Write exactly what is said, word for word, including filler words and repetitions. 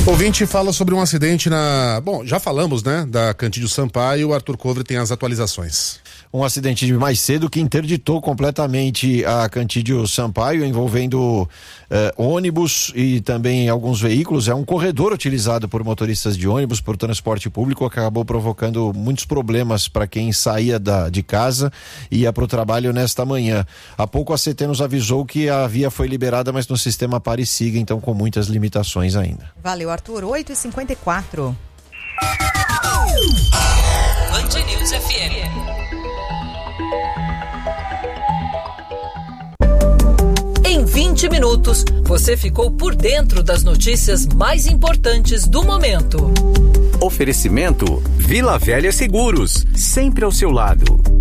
Ouvinte fala sobre um acidente na... Bom, já falamos, né? Da Cantídio Sampaio. O Arthur Covre tem as atualizações. Um acidente de mais cedo que interditou completamente a Cantídio Sampaio, envolvendo eh, ônibus e também alguns veículos. É um corredor utilizado por motoristas de ônibus, por transporte público, que acabou provocando muitos problemas para quem saía da, de casa e ia para o trabalho nesta manhã. Há pouco a C T nos avisou que a via foi liberada, mas no sistema pare e siga, então com muitas limitações ainda. Valeu, Arthur. oito e cinquenta e quatro. Band News F M. Em vinte minutos, você ficou por dentro das notícias mais importantes do momento. Oferecimento Vila Velha Seguros, sempre ao seu lado.